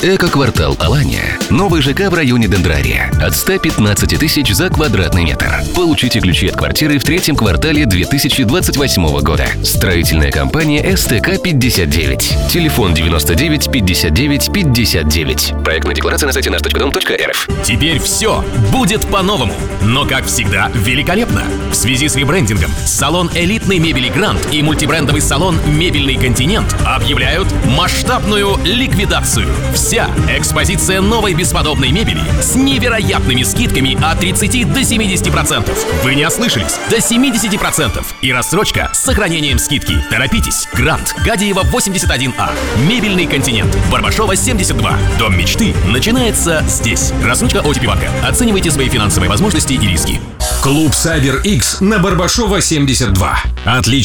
Эко-квартал Алания. Новый ЖК в районе Дендрария. От 115 тысяч за квадратный метр. Получите ключи от квартиры в третьем квартале 2028 года. Строительная компания СТК-59. Телефон 99 59 59. Проектная декларация на сайте наш.дом.рф. Теперь все будет по-новому, но, как всегда, великолепно. В связи с ребрендингом салон элитной мебели «Гранд» и мультибрендовый салон «Мебельный континент» объявляют масштабную ликвидацию. Вся экспозиция новой бесподобной мебели с невероятными скидками от 30 до 70%. Вы не ослышались, до 70%. И рассрочка с сохранением скидки. Торопитесь. «Гранд», Гадиева 81А. «Мебельный континент», Барбашова 72. Дом мечты начинается здесь. Рассрочка ОТП банка. Оценивайте свои финансовые возможности и риски. Клуб Cyber X на Барбашова 72. Отлично.